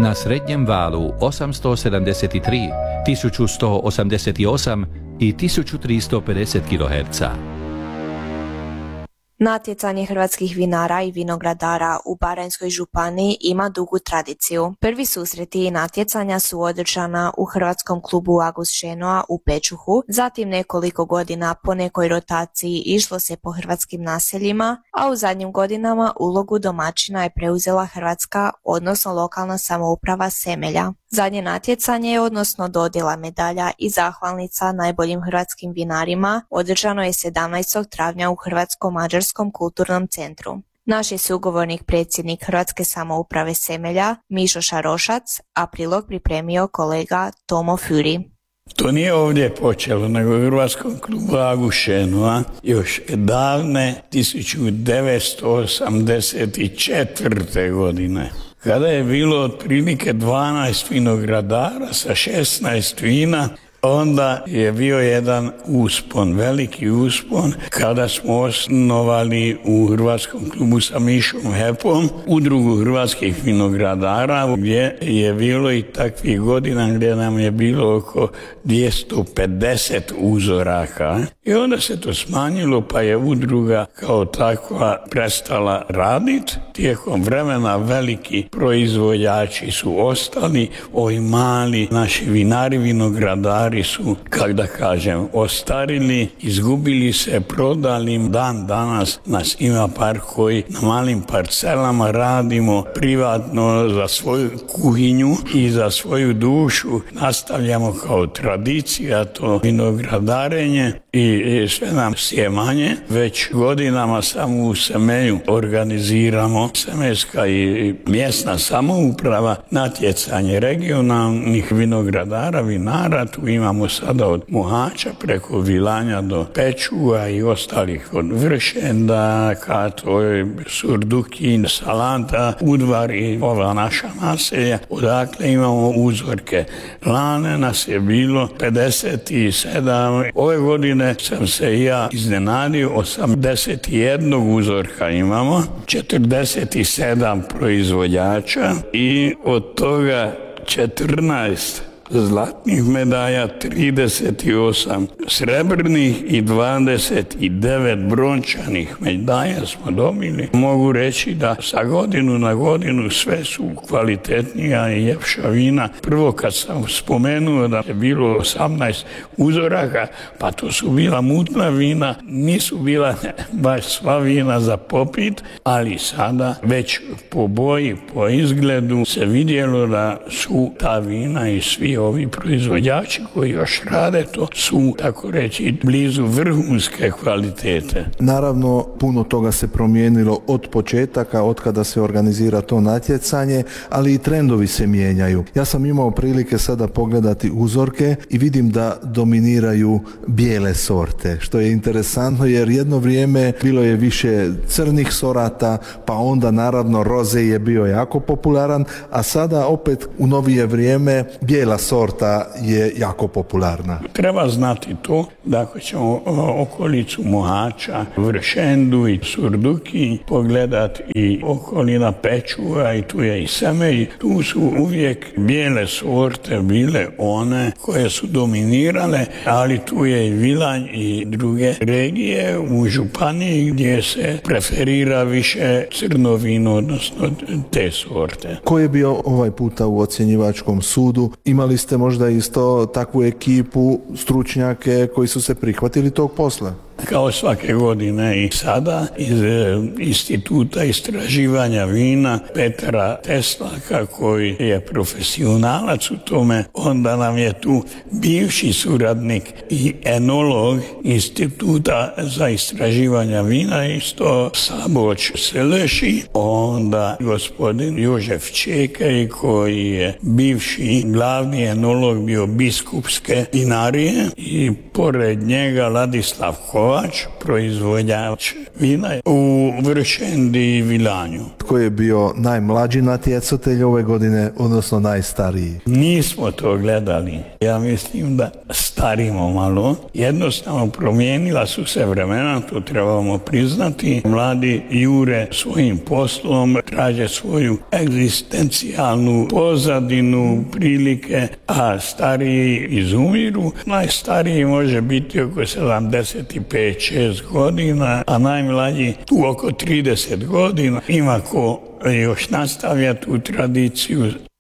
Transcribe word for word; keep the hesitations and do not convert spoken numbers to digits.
na srednjem valu osamsto sedamdeset tri, tisuću sto osamdeset osam i tisuću tristo pedeset kiloherca. Natjecanje hrvatskih vinara i vinogradara u Baranjskoj županiji ima dugu tradiciju. Prvi susreti i natjecanja su održana u Hrvatskom klubu Agus Šenoa u Pečuhu, zatim nekoliko godina po nekoj rotaciji išlo se po hrvatskim naseljima, a u zadnjim godinama ulogu domaćina je preuzela hrvatska, odnosno lokalna samouprava Semelja. Zadnje natjecanje, odnosno dodjela medalja i zahvalnica najboljim hrvatskim vinarima, održano je sedamnaestog travnja u Hrvatsko-mađarskom kulturnom centru. Naš je sugovornik predsjednik Hrvatske samouprave Semelja, Mišo Šarošac, a prilog pripremio kolega Tomo Fury. To nije ovdje počelo, nego u Hrvatskom klubu Agus Šenoa još davne tisuću devetsto osamdeset četvrte. godine. Kada je bilo otprilike dvanaest vinogradara sa šesnaest vina, onda je bio jedan uspon, veliki uspon, kada smo osnovali u Hrvatskom klubu sa Mišom Hepom udrugu hrvatskih vinogradara, gdje je bilo i takvih godina gdje nam je bilo oko dvjesto pedeset uzoraka. I onda se to smanjilo, pa je udruga kao takva prestala raditi. Tijekom vremena veliki proizvođači su ostali, ovi mali naši vinari, vinogradari su, kako da kažem, ostarili, izgubili se, prodali. Dan danas nas ima par koji na malim parcelama radimo privatno za svoju kuhinju i za svoju dušu. Nastavljamo kao tradicija to vinogradarenje i sve nam je manje. Već godinama samo u Semelju organiziramo, semeljska i mjesna samouprava, natjecanje regionalnih vinogradara, vinara. Tu imamo sada od Mohača preko Vilanja do Pečuha i ostalih od Vršenda, Kato, Surdukin, Salanta, Udvar i ova naša naselja. Odakle imamo uzorke. Lane nas je bilo pedeset sedam. Ove godine sam se ja iznenadio, osamdeset jedan uzorka imamo, četrdeset sedam proizvođača i od toga četrnaest zlatnih medalja, trideset osam srebrnih i dvadeset devet brončanih medalja smo dobili. Mogu reći da sa godinu na godinu sve su kvalitetnija i ljepša vina. Prvo kad sam spomenuo da je bilo osamnaest uzoraka, pa to su bila mutna vina, nisu bila baš sva vina za popit, ali sada već po boji, po izgledu se vidjelo da su ta vina i svi ovi proizvođači koji još rade to su, tako reći, blizu vrhunske kvalitete. Naravno, puno toga se promijenilo od početaka, od kada se organizira to natjecanje, ali i trendovi se mijenjaju. Ja sam imao prilike sada pogledati uzorke i vidim da dominiraju bijele sorte, što je interesantno jer jedno vrijeme bilo je više crnih sorata, pa onda naravno roze je bio jako popularan, a sada opet u novije vrijeme bijela sorta je jako popularna. Treba znati to da ako ćemo okolicu Mohača, Vršendu i Surduki pogledati i okolina Pečuha i tu je i Semelj, tu su uvijek bijele sorte bile one koje su dominirale, ali tu je i Vilanj i druge regije u županiji gdje se preferira više crno vino, odnosno te sorte. Ko je bio ovaj puta u ocjenjivačkom sudu? Imali ste možda isto takvu ekipu, stručnjake koji su se prihvatili tog posla? Kao svake godine i sada iz Instituta istraživanja vina Petra Teslaka, koji je profesionalac u tome, onda nam je tu bivši suradnik i enolog Instituta za istraživanja vina, isto Saboć Seleši, onda gospodin Jožef Čekaj, koji je bivši glavni enolog bio biskupske vinarije, i pored njega Ladislav Kovač, proizvođač vina. U Vršendi i Vilanju. Tko je bio najmlađi natjecatelj ove godine, odnosno najstariji? Nismo to gledali. Ja mislim da starimo malo. Jednostavno promijenila su se vremena, to trebamo priznati. Mladi jure svojim poslom, traže svoju egzistencijalnu pozadinu, prilike, a stariji izumiru. Najstariji može biti oko sedamdeset pet šest godina, a najmlađi tu oko trideset godina. Ima ko još nastavlja tu tradiciju.